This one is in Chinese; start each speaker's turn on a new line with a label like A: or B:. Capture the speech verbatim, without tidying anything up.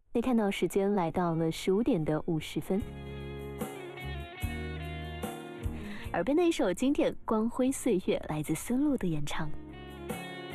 A: 可以看到时间来到了十五点的五十分。耳边的一首经典《光辉岁月》来自孙露的演唱。